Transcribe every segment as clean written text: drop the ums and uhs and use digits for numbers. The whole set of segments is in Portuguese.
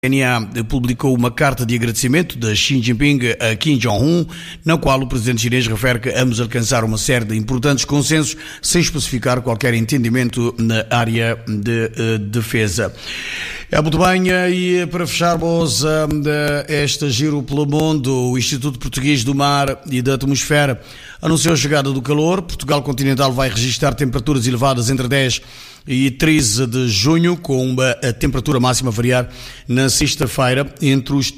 CNN publicou uma carta de agradecimento de Xi Jinping a Kim Jong-un, na qual o presidente chinês refere que ambos alcançaram uma série de importantes consensos, sem especificar qualquer entendimento na área de defesa. Muito bem, e para fecharmos este giro pelo mundo, o Instituto Português do Mar e da Atmosfera anunciou a chegada do calor. Portugal continental vai registrar temperaturas elevadas entre 10 e 13 de junho, com a temperatura máxima a variar na sexta-feira entre os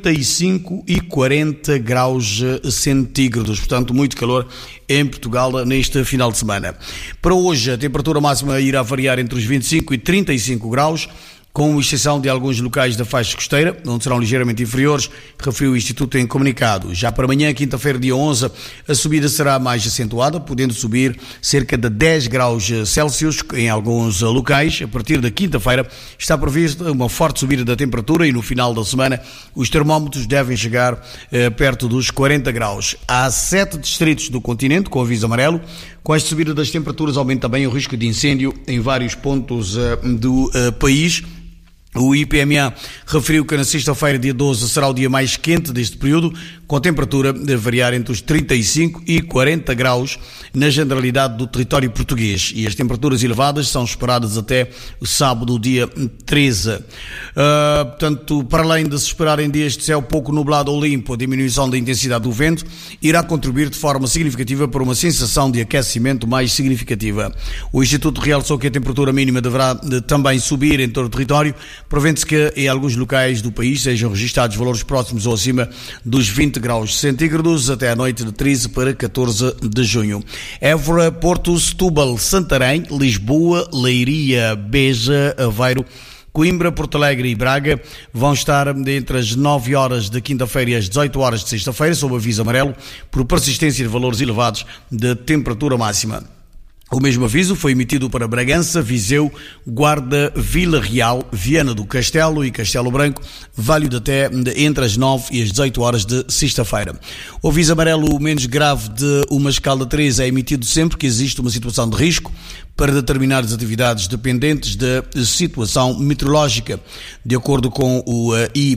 35 e 40 graus centígrados. Portanto, muito calor em Portugal neste final de semana. Para hoje, a temperatura máxima irá variar entre os 25 e 35 graus, com exceção de alguns locais da faixa costeira, onde serão ligeiramente inferiores, referiu o Instituto em comunicado. Já para amanhã, quinta-feira, dia 11, a subida será mais acentuada, podendo subir cerca de 10 graus Celsius em alguns locais. A partir da quinta-feira está prevista uma forte subida da temperatura e no final da semana os termómetros devem chegar perto dos 40 graus. Há 7 distritos do continente com aviso amarelo. Com esta subida das temperaturas aumenta também o risco de incêndio em vários pontos do país. O IPMA referiu que na sexta-feira, dia 12, será o dia mais quente deste período, com temperatura a variar entre os 35 e 40 graus na generalidade do território português. E as temperaturas elevadas são esperadas até o sábado, dia 13. Portanto, para além de se esperarem dias de céu pouco nublado ou limpo, a diminuição da intensidade do vento irá contribuir de forma significativa para uma sensação de aquecimento mais significativa. O Instituto realçou que a temperatura mínima deverá também subir em todo o território, prevendo-se que em alguns locais do país sejam registados valores próximos ou acima dos 20 graus centígrados até a noite de 13 para 14 de junho. Évora, Porto, Setúbal, Santarém, Lisboa, Leiria, Beja, Aveiro, Coimbra, Porto Alegre e Braga vão estar entre as 9 horas de quinta-feira e as 18 horas de sexta-feira sob aviso amarelo por persistência de valores elevados de temperatura máxima. O mesmo aviso foi emitido para Bragança, Viseu, Guarda, Vila Real, Viana do Castelo e Castelo Branco, válido até entre as 9 e as 18 horas de sexta-feira. O aviso amarelo menos grave de uma escala 3 é emitido sempre que existe uma situação de risco para determinadas atividades dependentes da situação meteorológica. De acordo com o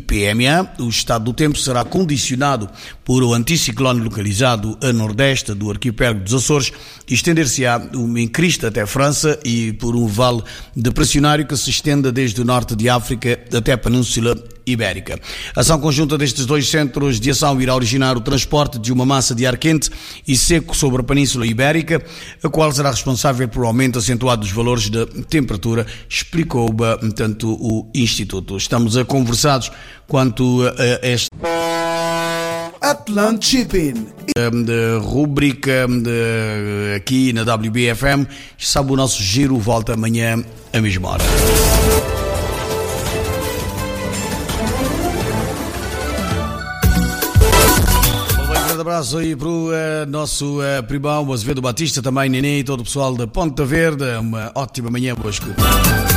IPMA, o estado do tempo será condicionado por um anticiclone localizado a nordeste do arquipélago dos Açores e estender-se-á em crista até a França e por um vale depressionário que se estenda desde o norte de África até a Península Ibérica. A ação conjunta destes dois centros de ação irá originar o transporte de uma massa de ar quente e seco sobre a Península Ibérica, a qual será responsável por um aumento acentuado dos valores de temperatura, explicou tanto o Instituto. Estamos conversados quanto a este Atlant Shipping. Rubrica aqui na WBFM. Sabe, o nosso giro volta amanhã à mesma hora. Um abraço aí para o nosso primão, o Azevedo Batista, também Nenê e todo o pessoal da Ponta Verde. Uma ótima manhã, boa escuta.